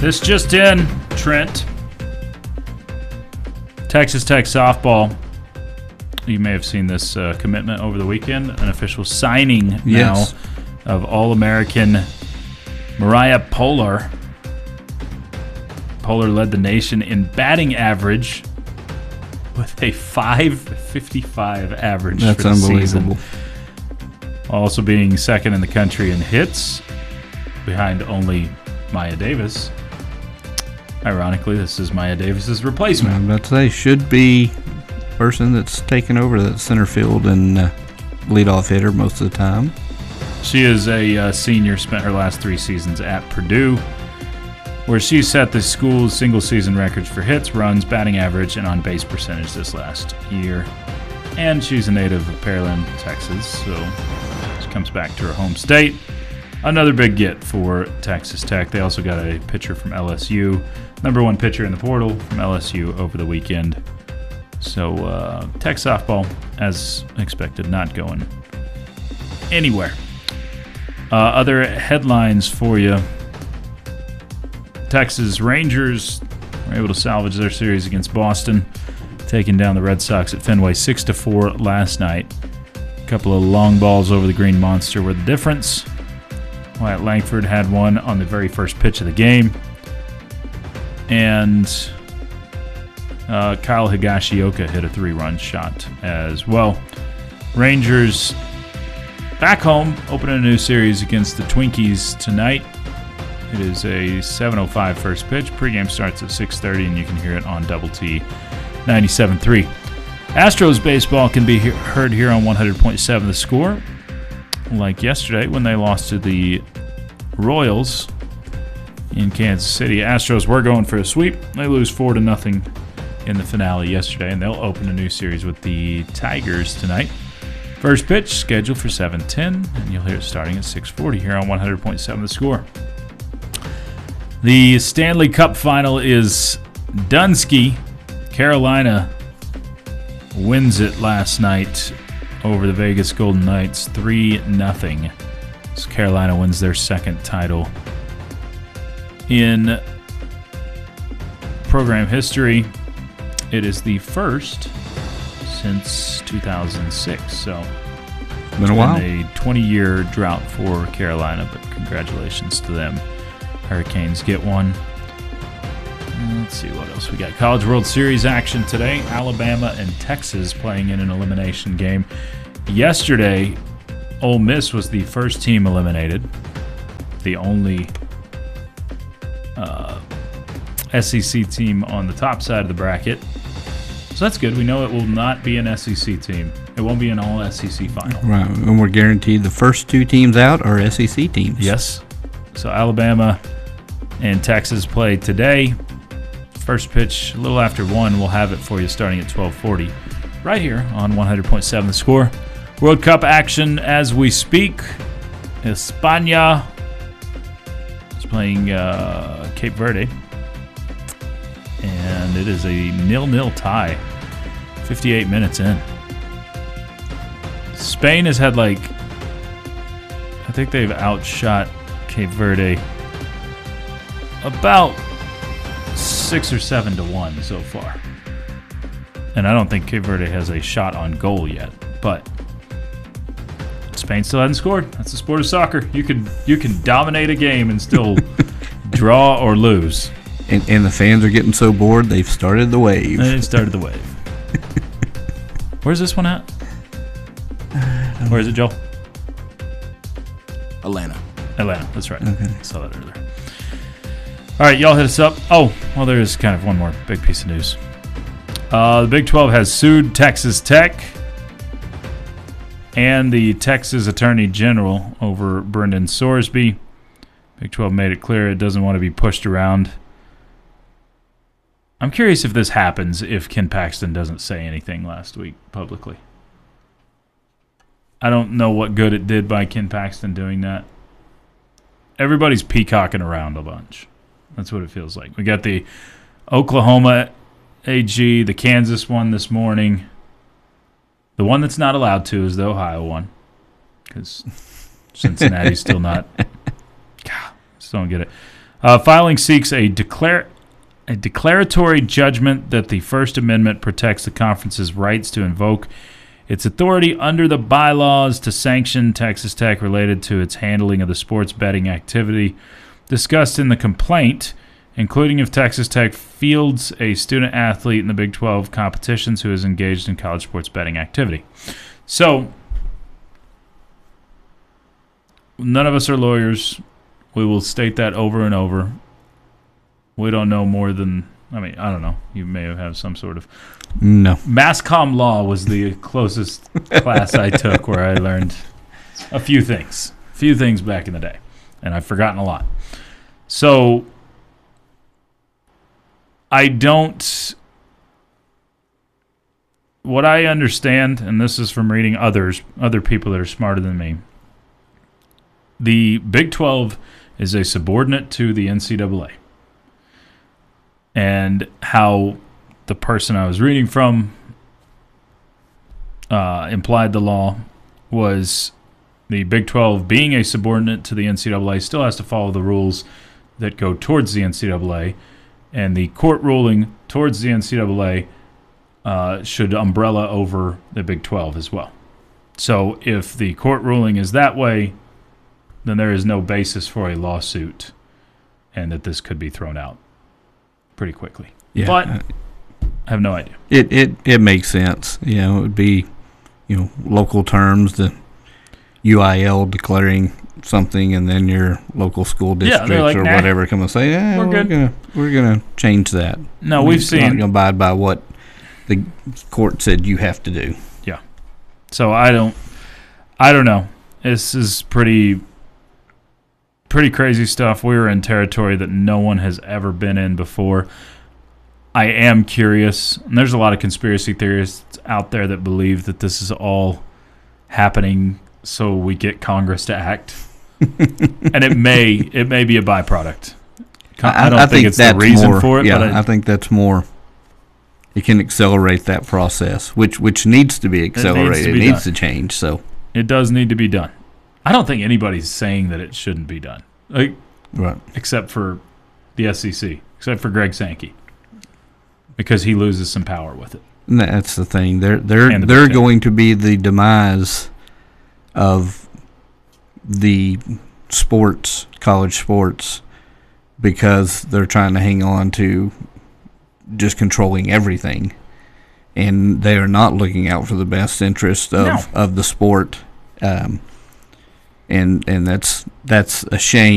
This just in, Trent. Texas Tech softball. You may have seen this commitment over the weekend. An official signing now of All-American Mariah Polar. Polar led the nation in batting average with a .555 average for the season. Also being second in the country in hits, behind only Maya Davis. Ironically, this is Maya Davis's replacement. I'm about to say, should be person that's taken over that center field and leadoff hitter most of the time. She is a senior, spent her last 3 seasons at Purdue, where she set the school's single-season records for hits, runs, batting average, and on-base percentage this last year. And she's a native of Pearland, Texas, so she comes back to her home state. Another big get for Texas Tech. They also got a pitcher from LSU, number 1 pitcher in the portal from LSU over the weekend. So Tech softball, as expected, not going anywhere. Other headlines for you. Texas Rangers were able to salvage their series against Boston, taking down the Red Sox at Fenway 6-4 last night. A couple of long balls over the Green Monster were the difference. Wyatt Langford had one on the very first pitch of the game. And Kyle Higashioka hit a 3-run shot as well. Rangers back home, opening a new series against the Twinkies tonight. It is a 7:05 first pitch. Pregame starts at 6:30, and you can hear it on Double T 97.3. Astros baseball can be heard here on 100.7 The Score. Like yesterday when they lost to the Royals in Kansas City. Astros were going for a sweep. They lose 4-0 in the finale yesterday, and they'll open a new series with the Tigers tonight. First pitch scheduled for 7:10, and you'll hear it starting at 6:40 here on 100.7 The Score. The Stanley Cup final is Dunsky. Carolina wins it last night over the Vegas Golden Knights 3-0. So Carolina wins their second title in program history. It is the first since 2006. So it's been a while. A 20-year drought for Carolina, but congratulations to them. Hurricanes get one. Let's see what else we got. College World Series action today. Alabama and Texas playing in an elimination game. Yesterday, Ole Miss was the first team eliminated. The only SEC team on the top side of the bracket. So that's good. We know it will not be an SEC team. It won't be an all-SEC final. Right, and we're guaranteed the first 2 teams out are SEC teams. Yes. So Alabama and Texas play today. First pitch a little after 1. We'll have it for you starting at 12:40 right here on 100.7 The Score. World Cup action as we speak. España is playing Cape Verde. And it is a 0-0 tie. 58 minutes in. Spain has had I think they've outshot Cape Verde about 6 or 7 to 1 so far. And I don't think Cape Verde has a shot on goal yet, but Spain still hasn't scored. That's the sport of soccer. You can dominate a game and still draw or lose. And the fans are getting so bored they've started the wave. They started the wave. Where's this one at? Where is it, Joel? Atlanta, that's right. Okay. I saw that earlier. All right, y'all hit us up. Oh, well, there is kind of one more big piece of news. The Big 12 has sued Texas Tech and the Texas Attorney General over Brendan Sorsby. Big 12 made it clear it doesn't want to be pushed around. I'm curious if this happens if Ken Paxton doesn't say anything last week publicly. I don't know what good it did by Ken Paxton doing that. Everybody's peacocking around a bunch. That's what it feels like. We got the Oklahoma AG, the Kansas one this morning. The one that's not allowed to is the Ohio one, because Cincinnati's still not. God, just don't get it. Filing seeks a declaratory judgment that the First Amendment protects the conference's rights to invoke its authority under the bylaws to sanction Texas Tech related to its handling of the sports betting activity discussed in the complaint, including if Texas Tech fields a student athlete in the Big 12 competitions who is engaged in college sports betting activity. So, none of us are lawyers. We will state that over and over. We don't know more than, I don't know. You may have some sort of... No. Mass comm law was the closest class I took where I learned a few things back in the day. And I've forgotten a lot. So, what I understand, and this is from reading other people that are smarter than me, the Big 12 is a subordinate to the NCAA. And how the person I was reading from implied the law was the Big 12 being a subordinate to the NCAA still has to follow the rules that go towards the NCAA, and the court ruling towards the NCAA should umbrella over the Big 12 as well. So if the court ruling is that way, then there is no basis for a lawsuit, and that this could be thrown out pretty quickly. Yeah. But I have no idea. It makes sense. It would be, local terms, the UIL declaring something, and then your local school district like, or whatever come and say, we're gonna change that. No, we've seen. Not gonna abide by what the court said you have to do. Yeah. So I don't know. This is pretty crazy stuff. We were in territory that no one has ever been in before. I am curious, and there's a lot of conspiracy theorists out there that believe that this is all happening so we get Congress to act. And it may be a byproduct. I don't think it's the reason for it. Yeah, but I think that's more. It can accelerate that process, which needs to be accelerated. It needs to change. So it does need to be done. I don't think anybody's saying that it shouldn't be done, right? Except for the SEC, except for Greg Sankey, because he loses some power with it. And that's the thing. They're going to be the demise of the college sports, because they're trying to hang on to just controlling everything, and they are not looking out for the best interest of the sport. And that's a shame.